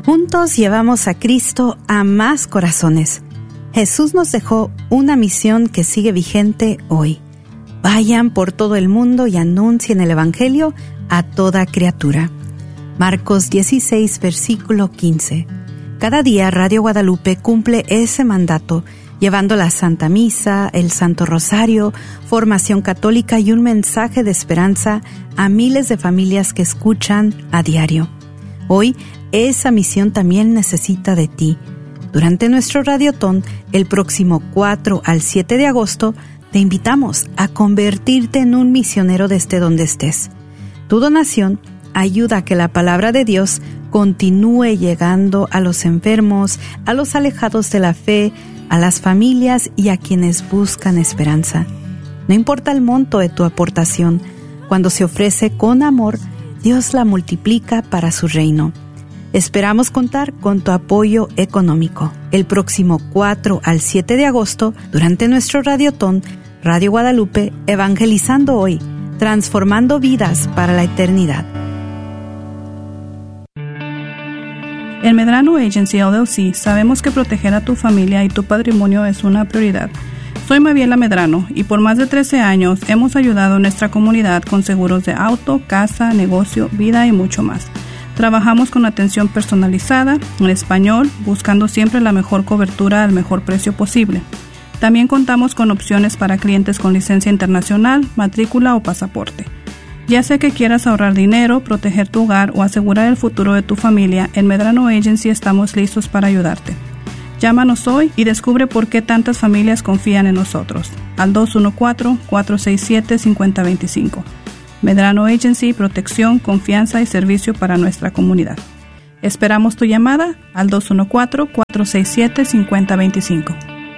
Juntos llevamos a Cristo a más corazones. Jesús nos dejó una misión que sigue vigente hoy. Vayan por todo el mundo y anuncien el Evangelio a toda criatura. Marcos 16, versículo 15. Cada día Radio Guadalupe cumple ese mandato, llevando la Santa Misa, el Santo Rosario, formación católica y un mensaje de esperanza a miles de familias que escuchan a diario. Hoy, esa misión también necesita de ti. Durante nuestro Radiotón, el próximo 4 al 7 de agosto, te invitamos a convertirte en un misionero desde donde estés. Tu donación ayuda a que la palabra de Dios continúe llegando a los enfermos, a los alejados de la fe, a las familias y a quienes buscan esperanza. No importa el monto de tu aportación, cuando se ofrece con amor, Dios la multiplica para su reino. Esperamos contar con tu apoyo económico. El próximo 4 al 7 de agosto, durante nuestro Radiotón, Radio Guadalupe, evangelizando hoy, transformando vidas para la eternidad. En Medrano Agency LLC sabemos que proteger a tu familia y tu patrimonio es una prioridad. Soy Mabiela Medrano y por más de 13 años hemos ayudado a nuestra comunidad con seguros de auto, casa, negocio, vida y mucho más. Trabajamos con atención personalizada, en español, buscando siempre la mejor cobertura al mejor precio posible. También contamos con opciones para clientes con licencia internacional, matrícula o pasaporte. Ya sea que quieras ahorrar dinero, proteger tu hogar o asegurar el futuro de tu familia, en Medrano Agency estamos listos para ayudarte. Llámanos hoy y descubre por qué tantas familias confían en nosotros. Al 214-467-5025. Medrano Agency, protección, confianza y servicio para nuestra comunidad. Esperamos tu llamada al 214-467-5025.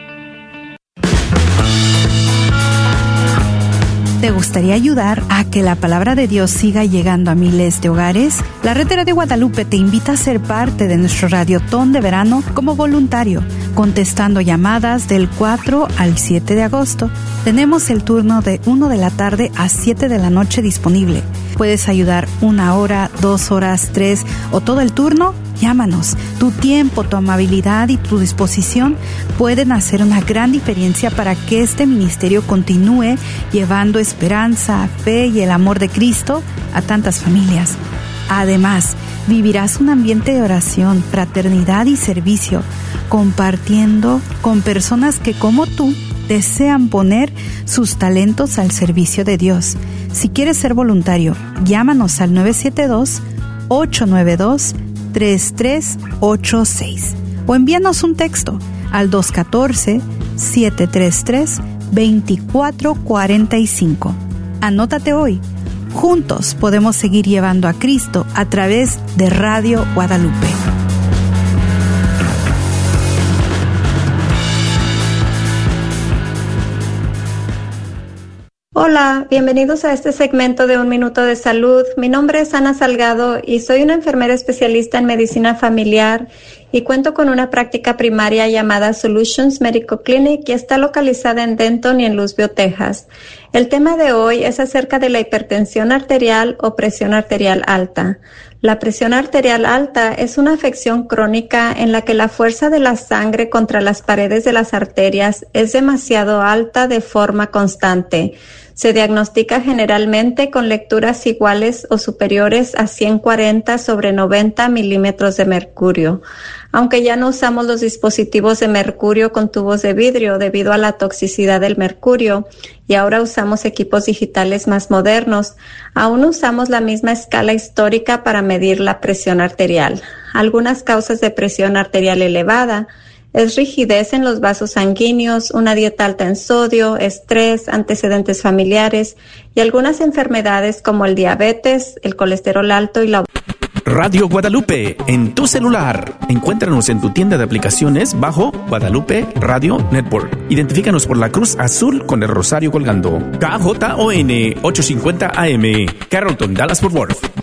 ¿Te gustaría ayudar a que la palabra de Dios siga llegando a miles de hogares? La Red de Radio Guadalupe te invita a ser parte de nuestro Radiotón de verano como voluntario, contestando llamadas del 4 al 7 de agosto. Tenemos el turno de 1 de la tarde a 7 de la noche disponible. Puedes ayudar 1 hora, 2 horas, 3 o todo el turno. Llámanos. Tu tiempo, tu amabilidad y tu disposición pueden hacer una gran diferencia para que este ministerio continúe llevando esperanza, fe y el amor de Cristo a tantas familias. Además, vivirás un ambiente de oración, fraternidad y servicio, compartiendo con personas que, como tú, desean poner sus talentos al servicio de Dios. Si quieres ser voluntario, llámanos al 972-892-3386 o envíanos un texto al 214-733-2445. Anótate hoy. Juntos podemos seguir llevando a Cristo a través de Radio Guadalupe. Hola, bienvenidos a este segmento de Un Minuto de Salud. Mi nombre es Ana Salgado y soy una enfermera especialista en medicina familiar y cuento con una práctica primaria llamada Solutions Medical Clinic y está localizada en Denton y en Louisville, Texas. El tema de hoy es acerca de la hipertensión arterial o presión arterial alta. La presión arterial alta es una afección crónica en la que la fuerza de la sangre contra las paredes de las arterias es demasiado alta de forma constante. Se diagnostica generalmente con lecturas iguales o superiores a 140/90 milímetros de mercurio. Aunque ya no usamos los dispositivos de mercurio con tubos de vidrio debido a la toxicidad del mercurio y ahora usamos equipos digitales más modernos, aún usamos la misma escala histórica para medir la presión arterial. Algunas causas de presión arterial elevada es rigidez en los vasos sanguíneos, una dieta alta en sodio, estrés, antecedentes familiares y algunas enfermedades como el diabetes, el colesterol alto y la Radio Guadalupe, en tu celular. Encuéntranos en tu tienda de aplicaciones bajo Guadalupe Radio Network. Identifícanos por la cruz azul con el rosario colgando. KJON 850 AM, Carrollton, Dallas, Fort Worth.